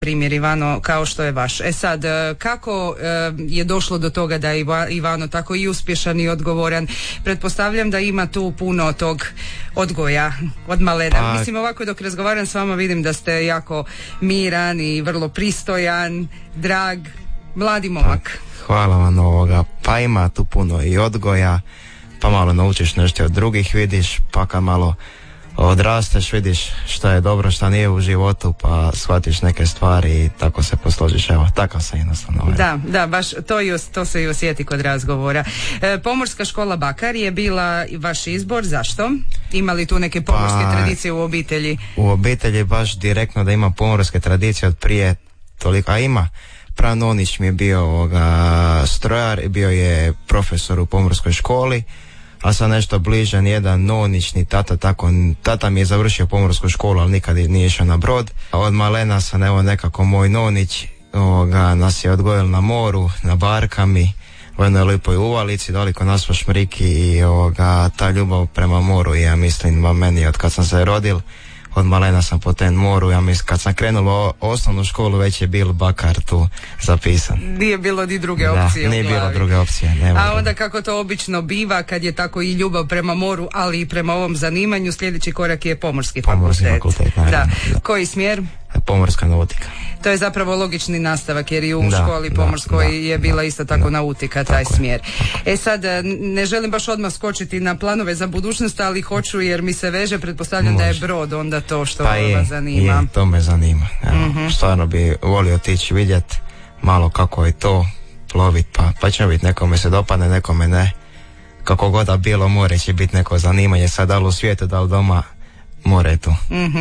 primjer, Ivano, kao što je vaš. Sad, kako je došlo do toga da je Ivano tako i uspješan i odgovoran? Pretpostavljam da ima tu puno tog odgoja od malena. Mislim, ovako dok razgovaram s vama vidim da ste jako miran i vrlo pristojan, drag, mladi momak. Hvala vam ovoga. Pa ima tu puno i odgoja, pa malo naučiš nešto od drugih, vidiš, pa kad malo odrasteš, vidiš šta je dobro, šta nije u životu, pa shvatiš neke stvari i tako se posložiš. Evo, takav sam jednostavno. Da, baš to se i osjeti kod razgovora. Pomorska škola Bakar je bila vaš izbor, zašto? Ima li tu neke pomorske tradicije u obitelji? U obitelji baš direktno da ima pomorske tradicije od prije toliko, a ima. Pranonić mi je bio strojar i bio je profesor u pomorskoj školi, a sad nešto bliže nijedan nonić ni tata tako. Tata mi je završio pomorsku školu, ali nikad nije išao na brod. Od malena sam evo nekako moj nonić nas je odgojil na moru, na barkami, u jednoj lijepoj uvalici, daleko nas po Šmriki i ta ljubav prema moru, ja mislim, meni od kad sam se rodil, od malena sam po ten moru, ja mislim, kad sam krenuo osnovnu školu već je bil Bakar tu zapisan. Nije bilo ni druge opcije. Nije bilo druge opcije. A onda kako to obično biva, kad je tako i ljubav prema moru, ali i prema ovom zanimanju, sljedeći korak je pomorski fakultet. Da. Koji smjer? Pomorska nautika. To je zapravo logični nastavak, jer i u školi pomorskoj je bila isto tako nautika, taj smjer. Sad, ne želim baš odmah skočiti na planove za budućnost, ali hoću jer mi se veže, pretpostavljam da je brod onda to što vas zanima. To me zanima. Stvarno bi volio otići vidjeti malo kako je to plovit, pa će biti, nekome se dopadne, nekome ne. Kako god da bilo, more će biti neko zanimanje, sad da li u svijetu, da li doma, more tu.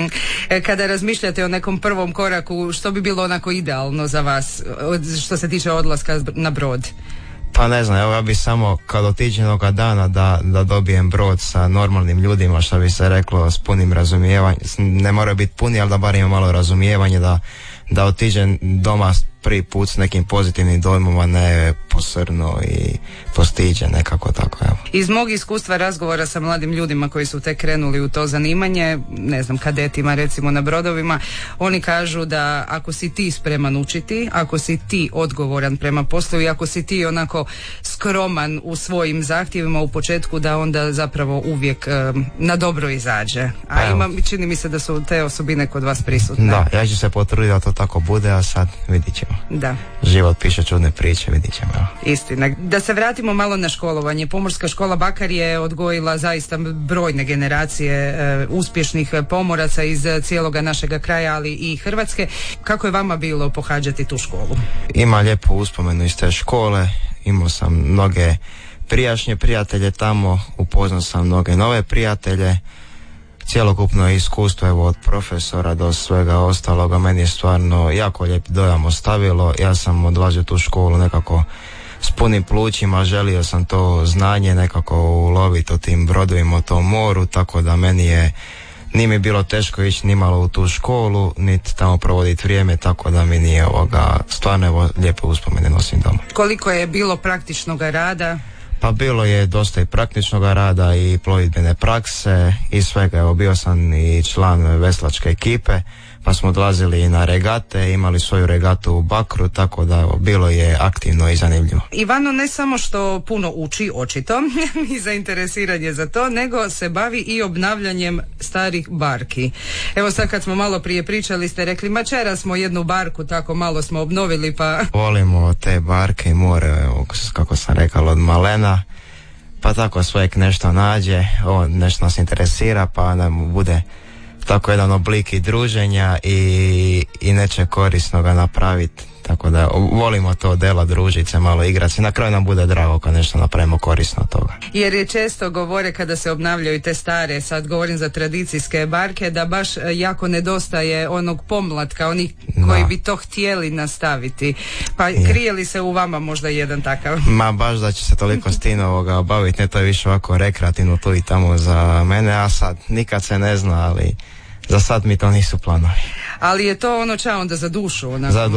Kada razmišljate o nekom prvom koraku, što bi bilo onako idealno za vas što se tiče odlaska na brod? Pa ne znam, evo ja bi samo kad otiđem jednoga dana da dobijem brod sa normalnim ljudima, što bi se reklo, s punim razumijevanjem, ne mora biti puni, ali da bar ima malo razumijevanje, da otiđem doma prvi put s nekim pozitivnim dojmom, a ne posrno i postiđe, nekako tako, evo. Iz mog iskustva razgovora sa mladim ljudima koji su tek krenuli u to zanimanje, ne znam, kadetima recimo na brodovima, oni kažu da ako si ti spreman učiti, ako si ti odgovoran prema poslu i ako si ti onako skroman u svojim zahtjevima u početku, da onda zapravo uvijek na dobro izađe. Čini mi se da su te osobine kod vas prisutne. Da, ja ću se potruditi da to tako bude, a sad vidit ćemo. Da. Život piše čudne priče, vidit ćemo. Istina. Da se vratimo malo na školovanje. Pomorska škola Bakar je odgojila zaista brojne generacije uspješnih pomoraca iz cijeloga našega kraja, ali i Hrvatske. Kako je vama bilo pohađati tu školu? Ima lijepu uspomenu iz te škole. Imao sam mnoge prijašnje prijatelje tamo, upoznao sam mnoge nove prijatelje. Cjelokupno iskustvo, evo, od profesora do svega ostaloga, meni je stvarno jako lijep dojam ostavilo. Ja sam odlazio tu školu nekako s punim plućima, želio sam to znanje nekako uloviti o tim brodovima, o tom moru, tako da nije mi bilo teško ići ni malo u tu školu, niti tamo provoditi vrijeme, tako da mi nije stvarno, evo, lijepe uspomene nosim doma. Koliko je bilo praktičnog rada? Pa bilo je dosta i praktičnog rada i plovidbene prakse i svega. Evo, bio sam i član veslačke ekipe, pa smo odlazili na regate, imali svoju regatu u Bakru, tako da bilo je aktivno i zanimljivo. Ivano ne samo što puno uči, očito, i zainteresiran je za to, nego se bavi i obnavljanjem starih barki. Evo sad kad smo malo prije pričali, ste rekli, mačera smo jednu barku, tako malo smo obnovili, pa... Volimo te barke i more, evo, kako sam rekao, od malena, pa tako svojeg nešto nađe, nešto nas interesira, pa nam bude tako jedan oblik i druženja i nečeg korisnoga napraviti. Tako da volimo to dela, družiti se, malo igrati i na kraju nam bude drago kad nešto napravimo korisno od toga. Jer je često govore kada se obnavljaju te stare, sad govorim za tradicijske barke, da baš jako nedostaje onog pomlatka, onih koji bi to htjeli nastaviti. Pa krije li se u vama možda jedan takav? Ma baš da će se toliko s tim baviti, ne, to je više ovako rekreativno tu i tamo za mene, a sad nikad se ne zna, ali za sad mi to nisu planovi. Ali je to ono čao onda za dušu?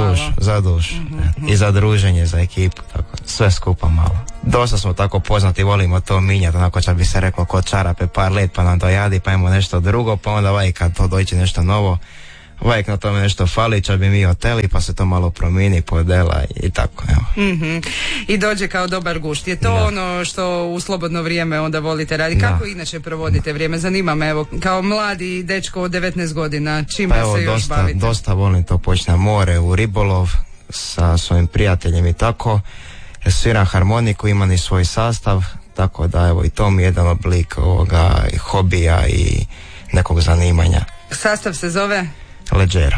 Za dušu. I za druženje, za ekipu, tako, sve skupa malo. Dosta smo tako poznati, volimo to minjati, onako čak bi se reklo kod čarape, par let pa nam dojadi, pa imamo nešto drugo, pa onda kad to dođe nešto novo, uvijek na tome nešto fali, čak bi mi oteli pa se to malo promijeni, podela i tako, evo. I dođe kao dobar gušt. Je to ono što u slobodno vrijeme onda volite raditi? Kako inače provodite vrijeme? Zanima me, evo, kao mladi dečko od 19 godina, čime se još bavite? Dosta volim to poći na more, u ribolov sa svojim prijateljem i tako. Sviram harmoniku, imam i svoj sastav, tako da evo i to mi je jedan oblik ovoga hobija i nekog zanimanja. Sastav se zove? Leđero,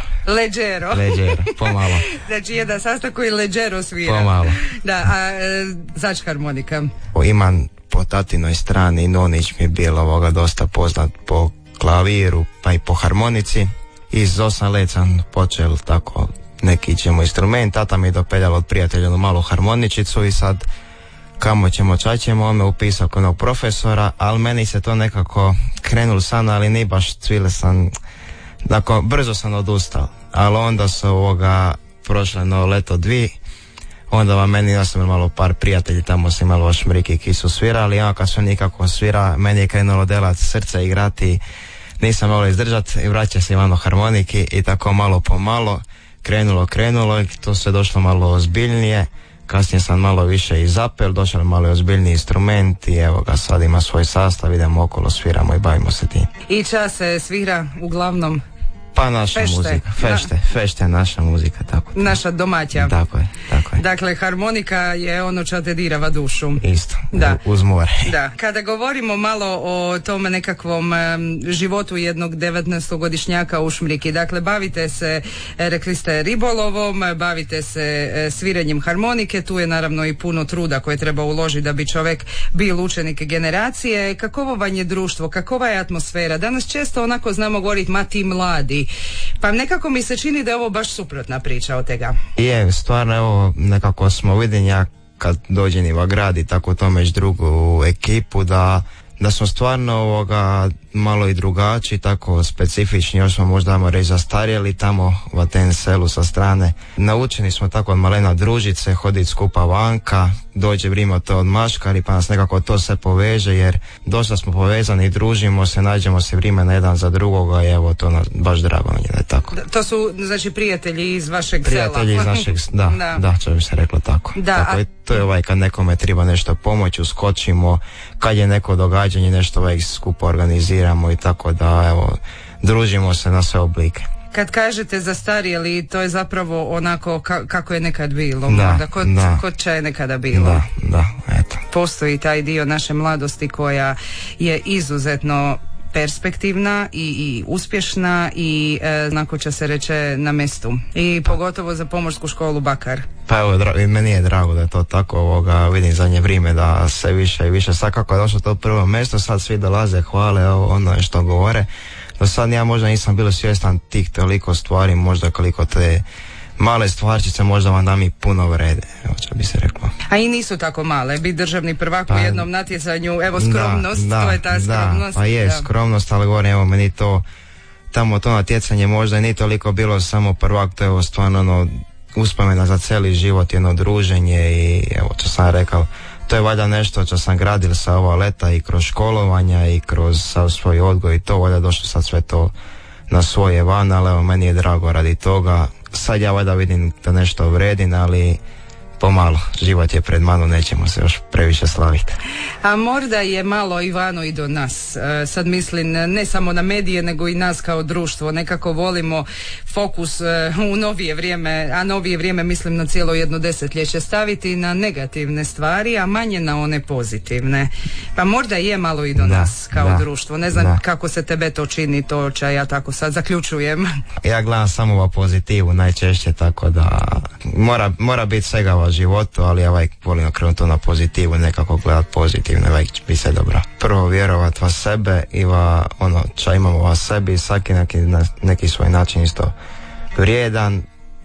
pomalo. Znači jedan sastav koji leđero svira. Pomalo. Da, a zač harmonika? Imam po tatinoj strani, nonić mi je bilo dosta poznat po klaviru pa i po harmonici. Iz 8 let sam počeo tako neki ćemo instrument, tata mi je dopeljala od prijatelja jednu malu harmoničicu i sad kamo ćemo, čaćemo, on me upisao kod onog profesora, ali meni se to nekako krenulo san, ali ni baš cvile sam, dakle, brzo sam odustao, ali onda su prošle no leto 2, onda meni, ja sam malo par prijatelji, tamo sam imalo šmriki ki su svirali, ja kad sam nikako svira, meni je krenulo delat srce, igrati, nisam mogao izdržati i vraća se Ivano harmoniki i tako malo po malo krenulo i to se došlo malo ozbiljnije. Kasnije sam malo više i zapel, došao malo ozbiljniji instrument i evo ga sad ima svoj sastav, idemo okolo, sviramo i bavimo se tim. I čas se svira uglavnom? Pa naša muzika, fešte naša muzika, tako. Naša domaća. Tako je. Dakle, harmonika je ono čo te dirava dušu. Isto, da. Uz more. Da, kada govorimo malo o tom nekakvom životu jednog 19-godišnjaka u Šmriki, dakle, bavite se, rekli ste, ribolovom, bavite se sviranjem harmonike, tu je naravno i puno truda koje treba uložiti da bi čovjek bio učenik generacije. Kakovo vam je društvo, kakova je atmosfera? Danas često onako znamo govoriti, ma ti mladi, pa nekako mi se čini da je ovo baš suprotna priča od tega. Je, stvarno, evo, nekako smo vidjeli, ja kad dođem i u grad i tako to već drugu ekipu, da smo stvarno malo i drugačiji, tako specifični, još smo možda reći zastarjeli tamo u tem selu sa strane. Naučeni smo tako od malena družit se, hoditi skupa vanka, dođe vrijeme to od maškari pa nas nekako to se poveže jer dosta smo povezani, družimo se, nađemo se vrijeme na jedan za drugoga i evo to nas baš drago mi je da je tako. To su znači prijatelji iz vašeg prijatelji sela? Prijatelji iz našeg, da, čo bi se reklo tako. Tako to je kad nekome treba nešto pomoći, uskočimo, kad je neko događanje, nešto skupa organiziramo i tako da evo, družimo se na sve oblike. Kad kažete zastarjeli, to je zapravo onako kako je nekad bilo, kod ča je nekada bilo. Da, eto. Postoji taj dio naše mladosti koja je izuzetno perspektivna i uspješna i znako će se reče na mestu. I pogotovo za Pomorsku školu Bakar. Pa evo, meni je drago da je to tako, vidim zadnje vrijeme da se više i više, sad kako je došlo to prvo mjesto, sad svi dolaze, hvale ono što govore. Do sad ja možda nisam bio svjestan tih toliko stvari, možda koliko te male stvarčice možda vam da mi puno vrede, evo što bi se reklo. A i nisu tako male, biti državni prvak u jednom natjecanju, evo skromnost, to je ta skromnost. Pa je, skromnost, ali govorim, evo meni to, tamo to natjecanje možda nije toliko bilo samo prvak, to je evo stvarno uspomena za cijeli život, jedno druženje i evo što sam rekao, to je valjda nešto što sam gradil sa ova leta i kroz školovanja i kroz svoj odgoj i to, valjda došlo sad sve to na svoje van, ali evo meni je drago radi toga. Sad ja valjda vidim da nešto vredim, ali pomalo, život je pred mano, nećemo se još previše slaviti. A možda je malo Ivano i do nas, sad mislim ne samo na medije nego i nas kao društvo, nekako volimo fokus u novije vrijeme, a novije vrijeme mislim na cijelo jedno desetljeće staviti na negativne stvari, a manje na one pozitivne. Pa možda je malo i do nas kao društvo, ne znam kako se tebe to čini, to će ja tako sad zaključujem. Ja gledam samo pozitivu najčešće, tako da mora biti svega u životu, ali volim okrenuti na pozitivu, nekako gledat pozitivno, bi se dobro. Prvo vjerovat va sebe i ono čo imamo va sebi, svaki neki svoj način isto vrijedan,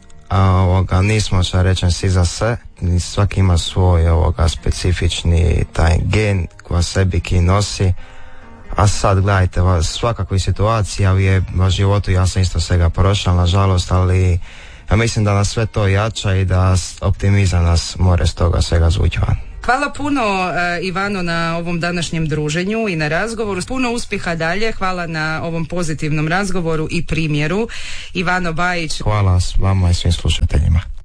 a nismo što rečem svi za sve, svaki ima svoj specifični taj gen koja sebi ki nosi. A sad gledajte, svakakvih situacija je u životu, ja sam isto svega prošao nažalost, ali ja mislim da nas sve to jača i da optimizam nas more s toga svega zvuči van. Hvala puno Ivano na ovom današnjem druženju i na razgovoru. Puno uspjeha dalje. Hvala na ovom pozitivnom razgovoru i primjeru. Ivano Bajić. Hvala vama i svim slušateljima.